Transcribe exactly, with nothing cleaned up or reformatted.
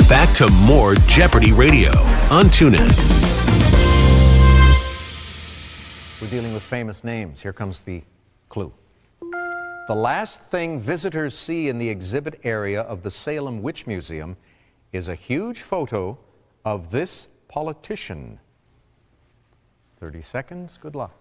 back to more Jeopardy Radio on TuneIn. We're dealing with famous names. Here comes the clue. The last thing visitors see in the exhibit area of the Salem Witch Museum is a huge photo of this politician. thirty seconds. Good luck.